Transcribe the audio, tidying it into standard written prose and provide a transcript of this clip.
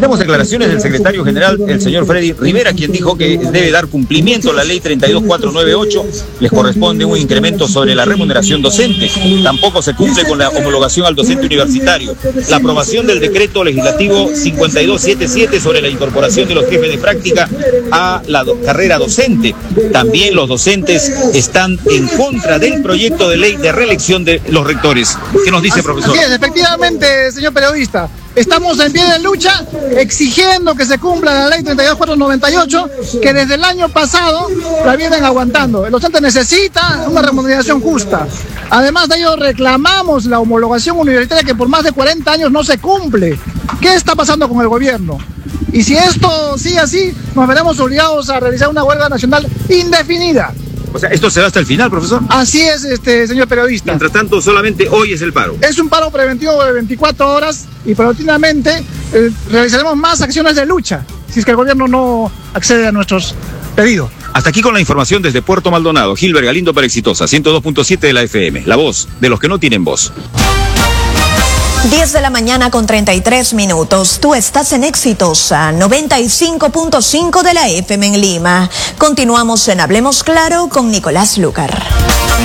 Tenemos declaraciones del secretario general, el señor Freddy Rivera, quien dijo que debe dar cumplimiento a la ley 32498. Les corresponde un incremento sobre la remuneración docente. Tampoco se cumple con la homologación al docente universitario. La aprobación del decreto legislativo 5277 sobre la incorporación de los jefes de práctica a la carrera docente. También los docentes están en contra del proyecto de ley de reelección de los rectores. ¿Qué nos dice, profesor? Así es, efectivamente, señor periodista. Estamos en pie de lucha exigiendo que se cumpla la ley 32498, que desde el año pasado la vienen aguantando. El docente necesita una remuneración justa. Además de ello, reclamamos la homologación universitaria que por más de 40 años no se cumple. ¿Qué está pasando con el gobierno? Y si esto sigue así, nos veremos obligados a realizar una huelga nacional indefinida. O sea, ¿esto se va hasta el final, profesor? Así es, señor periodista. Mientras tanto, solamente hoy es el paro. Es un paro preventivo de 24 horas y paulatinamente realizaremos más acciones de lucha si es que el gobierno no accede a nuestros pedidos. Hasta aquí con la información desde Puerto Maldonado. Gilbert Galindo para Exitosa, 102.7 de la FM. La voz de los que no tienen voz. 10 de la mañana con 33 minutos. Tú estás en Exitosa, 95.5 de la FM en Lima. Continuamos en Hablemos Claro con Nicolás Lucar.